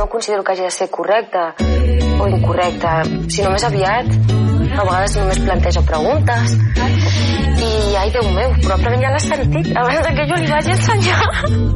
no considero que hagi de ser correcte o incorrecte, sinó més aviat a vegades només planteja preguntes i ai Déu meu, probablement ja l'has sentit abans que jo li vagi ensenyar.